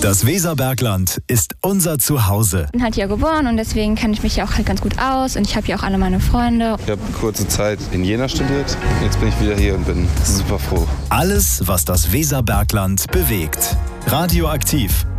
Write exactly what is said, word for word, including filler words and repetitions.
Das Weserbergland ist unser Zuhause. Ich bin halt hier geboren und deswegen kenne ich mich hier auch halt ganz gut aus und ich habe hier auch alle meine Freunde. Ich habe kurze Zeit in Jena studiert, jetzt bin ich wieder hier und bin super froh. Alles, was das Weserbergland bewegt. Radioaktiv.